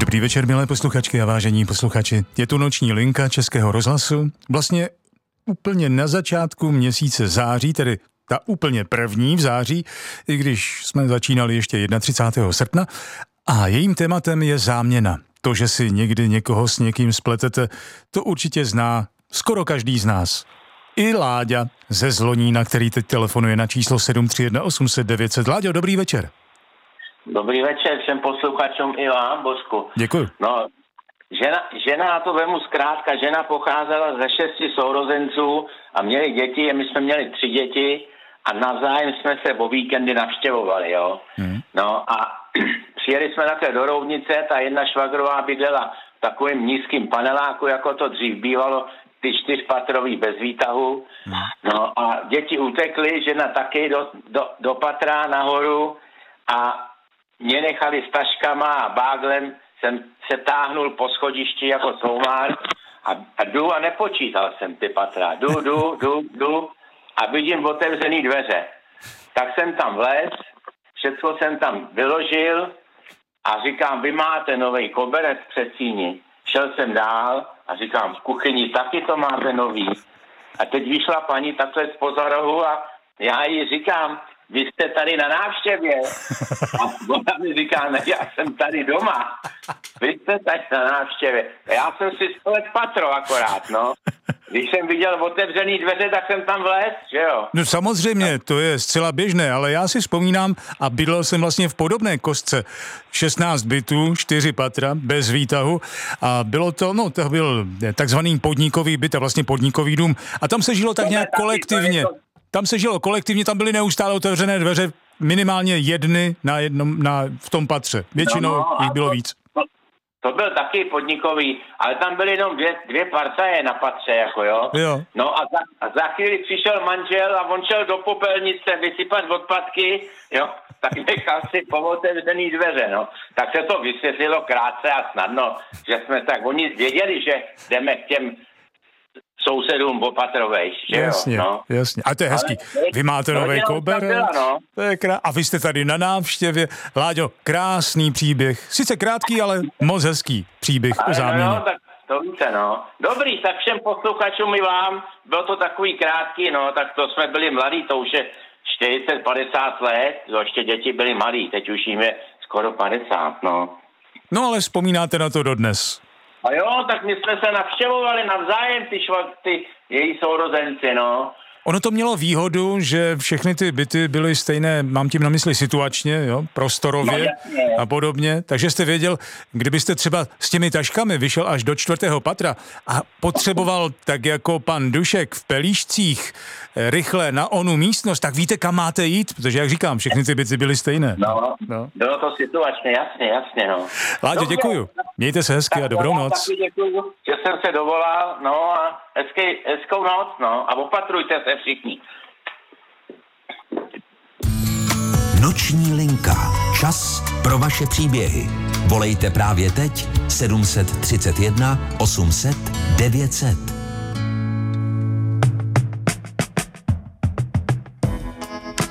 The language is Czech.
Dobrý večer, milé posluchačky a vážení posluchači. Je tu noční linka Českého rozhlasu. Vlastně úplně na začátku měsíce září, tedy ta úplně první v září, i když jsme začínali ještě 31. srpna. A jejím tématem je záměna. To, že si někdy někoho s někým spletete, to určitě zná skoro každý z nás. I Láďa ze Zlonína, který teď telefonuje na číslo 731 800 900. Láďo, dobrý večer. Dobrý večer všem posluchačům i vám, Božku. Děkuji. No, žena, já to vemu zkrátka, žena pocházela ze 6 sourozenců a měli děti, my jsme měli 3 děti a navzájem jsme se o víkendy navštěvovali, jo. No a přijeli jsme takhle do Roudnice, ta jedna švagrová bydlela v takovém nízkým paneláku, jako to dřív bývalo, ty 4patrový bez výtahu. No a děti utekly, žena taky do patra nahoru a mě nechali s taškama a báglem, jsem se táhnul po schodišti jako soumár a jdu a nepočítal jsem ty patra. Jdu a vidím otevřený dveře. Tak jsem tam vlez, všechno jsem tam vyložil a říkám, vy máte nový koberec v předsíni. Šel jsem dál a říkám, v kuchyni taky to máte nový. A teď vyšla paní takhle zpoza rohu a já jí říkám, vy jste tady na návštěvě. A ona mi říká, ne, já jsem tady doma. Vy jste tady na návštěvě. Já jsem si splet patro akorát, no. Když jsem viděl otevřený dveře, tak jsem tam vlez, že jo? No samozřejmě, to je zcela běžné, ale já si vzpomínám a bydlel jsem vlastně v podobné kostce. 16 bytů, 4 patra, bez výtahu a bylo to, to byl takzvaný podnikový byt a vlastně podnikový dům a tam se žilo tak nějak kolektivně. Tam se žilo kolektivně, tam byly neustále otevřené dveře, minimálně jedny v tom patře. Většinou jich bylo víc. To byl taky podnikový, ale tam byly jenom dvě partaje na patře, jako jo. No a za chvíli přišel manžel a on šel do popelnice vysypat odpadky, jo, tak nechal si pootevřený dveře, no. Tak se to vysvětlilo krátce a snadno, že jsme tak, oni věděli, že jdeme k těm sousedům opatrovej, že jasně, jo? No. Jasně, a to je hezký. Vy máte nový koberec, to je a vy jste tady na návštěvě. Láďo, krásný příběh, sice krátký, ale moc hezký příběh o záměně. No, tak to víte, no. Dobrý, tak všem posluchačům i vám, bylo to takový krátký, no, tak to jsme byli mladí, to už je 40-50 let, ještě děti byly malí, teď už jim je skoro 50, no. No, ale vzpomínáte na to dodnes. A jo, tak my jsme se navštěvovali navzájem, ty její sourozenci, no. Ono to mělo výhodu, že všechny ty byty byly stejné, mám tím na mysli situačně, jo, prostorově a podobně, takže jste věděl, kdybyste třeba s těmi taškami vyšel až do 4. patra a potřeboval, tak jako pan Dušek v Pelíšcích, rychle na onu místnost, tak víte, kam máte jít, protože, jak říkám, všechny ty byty byly stejné. No. Bylo to situačně, jasně, no. Láďo, děkuju. Mějte se hezky a dobrou noc. Taky děkuju, že jsem se dovolal, no a hezkou noc, no, a opatrujte se všichni. Noční linka. Čas pro vaše příběhy. Volejte právě teď 731 800 900.